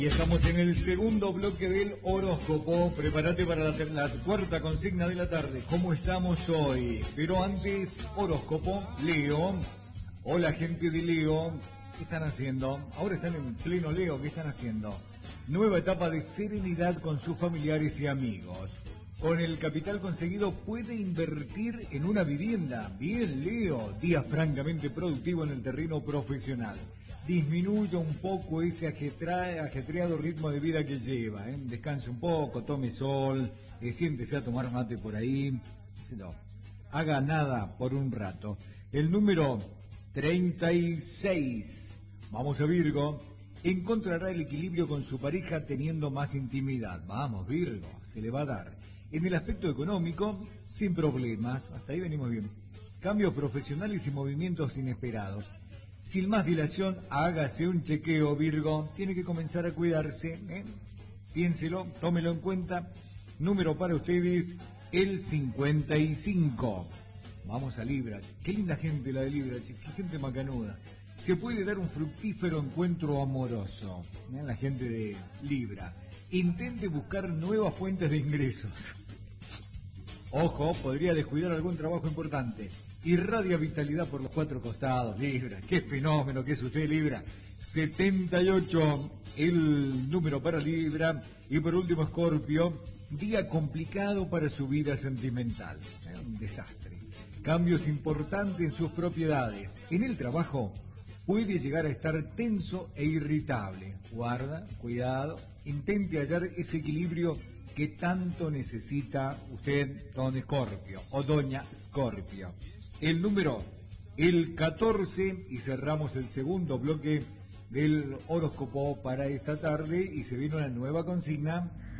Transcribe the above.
Y estamos en el segundo bloque del horóscopo. Prepárate para la cuarta consigna de la tarde. ¿Cómo estamos hoy? Pero antes, horóscopo, Leo. Hola, gente de Leo. ¿Qué están haciendo? Ahora están en pleno Leo. ¿Qué están haciendo? Nueva etapa de serenidad con sus familiares y amigos. Con el capital conseguido puede invertir en una vivienda. Bien, Leo. Día francamente productivo en el terreno profesional. Disminuya un poco ese ajetreado ritmo de vida que lleva. Descanse un poco, tome sol, siéntese a tomar mate por ahí. No, haga nada por un rato. El número 36. Vamos a Virgo. Encontrará el equilibrio con su pareja teniendo más intimidad. Vamos, Virgo, se le va a dar. En el aspecto económico, sin problemas, hasta ahí venimos bien. Cambios profesionales y movimientos inesperados. Sin más dilación, hágase un chequeo, Virgo. Tiene que comenzar a cuidarse, Piénselo, tómelo en cuenta. Número para ustedes, el 55. Vamos a Libra. Qué linda gente la de Libra, qué gente macanuda. Se puede dar un fructífero encuentro amoroso. La gente de Libra. Intente buscar nuevas fuentes de ingresos. Ojo, podría descuidar algún trabajo importante. Irradia vitalidad por los cuatro costados, Libra. Qué fenómeno que es usted, Libra. 78, el número para Libra. Y por último, Escorpio. Día complicado para su vida sentimental. Un desastre. Cambios importantes en sus propiedades. En el trabajo puede llegar a estar tenso e irritable. Guarda, cuidado, intente hallar ese equilibrio que tanto necesita usted, don Escorpio o doña Escorpio. El número, el 14, y cerramos el segundo bloque del horóscopo para esta tarde y se viene una nueva consigna.